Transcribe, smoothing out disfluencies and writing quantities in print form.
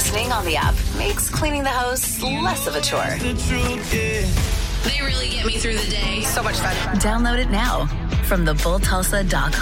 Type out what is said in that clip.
listening on the app makes cleaning the house less of a chore. They really get me through the day. So much fun. Download it now from thebulltulsa.com.